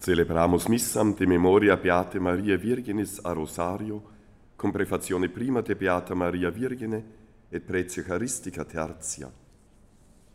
Celebramus missam de memoria Beate Maria Virginis a Rosario, cum prefazione prima de Beata Maria Virgine et pretia Eucharistica tertia.